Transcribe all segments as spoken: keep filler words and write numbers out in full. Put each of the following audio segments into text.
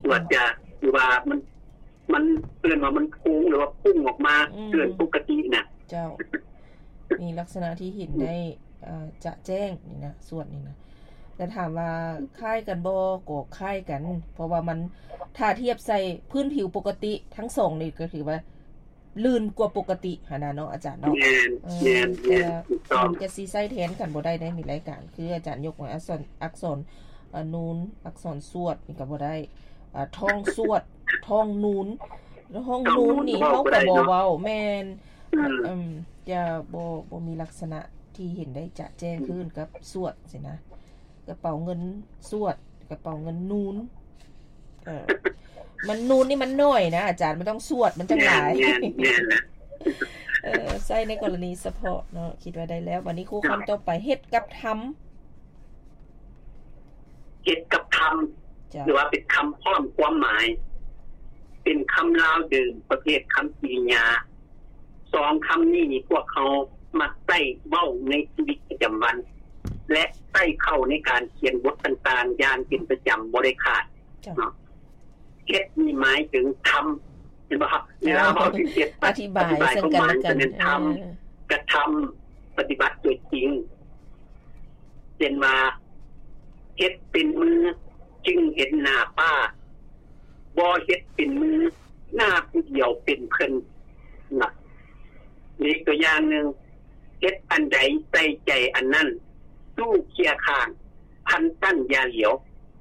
วดจะหรือว่ามันมันเตือนว่ามันพุ่งหรือว่าพุ่งออกมาเกินปกติน่ะเจ้ามีลักษณะที่เห็นได้อ่าจะแจ้งนี่นะส่วนนี้นะแต่ถามว่าคล้ายกันบ่ก็คล้ายกันเพราะว่ามันถ้าเทียบใส่พื้นผิวปกติทั้งสองนี่ก็ถือว่าลื่นกว่าปกติหั่นน่ะเนาะอาจารย์เนาะแม่นแม่นแม่นถูกต้องมันจะสิใส่แทนกันบ่ได้ในมีรายการคืออาจารย์ยกมาอักษรอักษรอ่านูนอักษรสวดนี่ก็บ่ได้อ่าท้องสวดท้องนูนแล้วท้องนูนนี่เฮาก็บ่เว้าแม่นอืมจะบ่บ่มีลักษณะที่เห็นได้จะแจ้งขึ้นกับสวดสินะกระเป๋าเงินสวดกระเป๋าเงินนูนเออมันนูนนี่มันน้อยนะอาจารย์มันต้องสวดมันจังหลายเออใส่ในกรณีเฉพาะเนาะคิดว่าได้แล้ววันนี้ครูคำต่อไปเฮ็ดกับทำเฮ็ดกับทำหรือว่าเป็นคำพร้อมความหมายเป็นคำลาวเดิมประเภทคำกริยาสองคำนี้พวกเขามักใช้เว้าในชีวิตประจำวันและใช้เข้าในการเขียนบทต่างๆอย่างเป็นประจำบ่ได้ขาดเนาะเฮ็ดนี่หมายถึงทำเห็นบ่ครับเวลาเว้าถึงเฮ็ดอธิบายซึ่งกันและกันทำกระทำปฏิบัติโดยจริงเช่นว่าเฮ็ดเป็นมือจึงเห็นหน้าป้าบ่เฮ็ดเป็นมือหน้าผู้เดียวเป็นเพิ่นน่ะนี่ตัวอย่างนึงเฮ็ดอันใดใส่ใจอันนั้นสู้เคียข้างพันตั้นยาเหลียว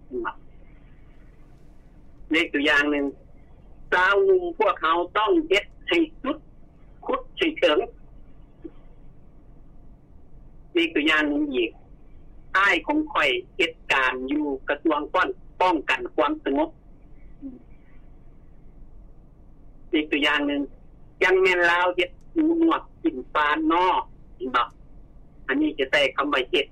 นี่ตัวอย่างนึงสาวหนุ่มพวกเขาต้องเฮ็ดให้สุดคุดให้ถึงนี่ตัวอย่างนึงอีกอ้ายของข่อยเฮ็ดการอยู่กระทรวงป้องกันความสงบอีกตัวอย่างนึงยังแม่นลาวเฮ็ดหนวดกินปลานอเห็นบ่อันนี้จะใส่คำว่าเฮ็ด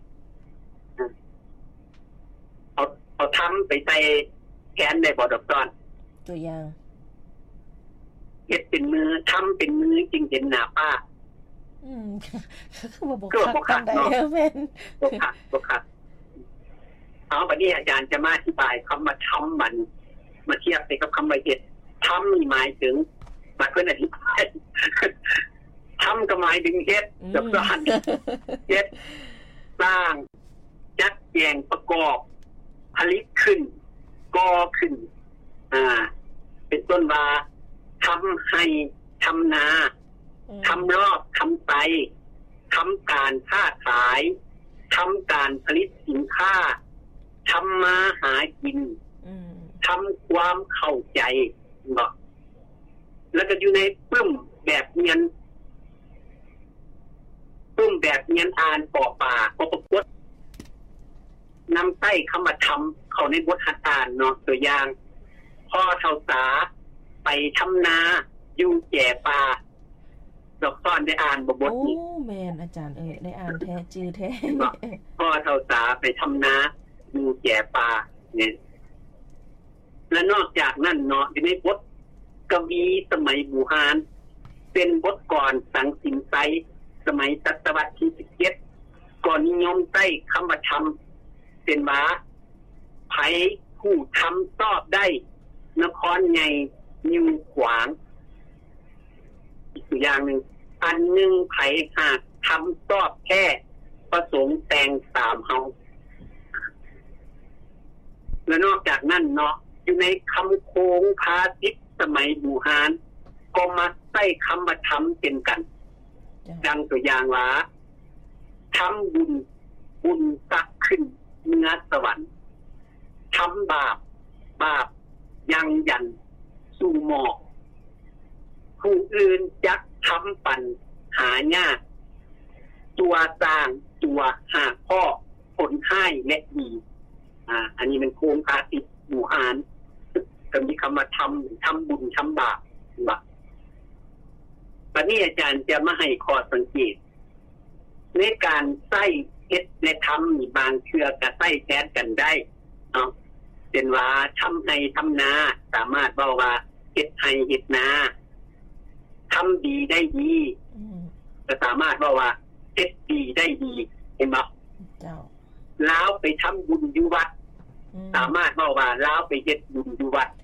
เอาเอาทำไปใส่แทนได้บ่ดอกตอนตัวอย่างเฮ็ดเป็นมือทำเป็นมือจริงเห็นหน้าป้าอืมคือบ่บ่คักได้แม่นบ่คักบ่คักเอาบัดนี้อาจารย์จะมาอธิบายคำว่าทำมันมาเทียบไปกับคำว่าเฮ็ดทำนี่หมายถึงมาเพิ่นอธิบายทำก็หมายถึงเฮ็ดกับสร้างเฮ็ดสร้างจัดแจงประกอบผลิตขึ้นก่อขึ้นอ่าเป็นต้นว่าทำให้ทำนาทำรอบทำไตทำการค้าขายทำการผลิตสินค้าทำมาหากินทำความเข้าใจบอกแล้วก็อยู่ในปึ้มแบบเรียนปึ้มแบบเรียนอ่านปอป่าปอประกวดนำใต้คำว่าทำเข้าในบทหัดอ่านเนาะตัวอย่างพ่อเฒ่าสาไปทำนาอยู่แก่ป่าดอกซ่อนได้อ่านบทนี้โอ้แม่นอาจารย์เอ้ยได้อ่านแท้จื่อแท้พ่อเฒ่าสาไปทำนาอยู่แก่ป่าเนี่ยและนอกจากนั้นเนาะในบทกวีสมัยบูฮานเป็นบทก่อนสังสินไซสมัยศตวรรษที่สิบเจ็ดก่อนนิยมใต้คำว่าทำเป็นว่าไผผู้ทำตอบได้นครใหญ่นิวขวางอีกอย่างหนึ่งอันหนึ่งไผหากทำตอบแค่ประสงค์แต่งตามเฮาและนอกจากนั้นเนาะอยู่ในคำโค้งภาษิตสมัยบูฮานก็มักใส่คำว่าทำเป็นกันดังตัวอย่างว่าทำบุญบุญตักขึ้นเนื้อสวรรค์ทำบาปบาปยังยันสู่หมอกผู้อื่นจักทำปัญหายากตัวสร้างตัวหาข้อผลให้และดีอ่าอันนี้มันโครงภาษิตบูฮานก็มีคำว่าทำทำบุญทำบาปว่าตอนนี้อาจารย์จะมาให้ข้อสังเกตในการใส่เฮ็ดและทำมีบางเชื่อกับใส่แทนกันได้เนาะเป็นว่าทำให้ทำนาสามารถบอกว่าเฮ็ดให้เฮ็ดนาทำดีได้ดีก็สามารถบอกว่าเฮ็ดดีได้ดีเห็นบ่เจ้าแล้วไปทำบุญอยู่วัดสามารถบอกว่าแล้วไปเฮ็ดบุญอยู่วัด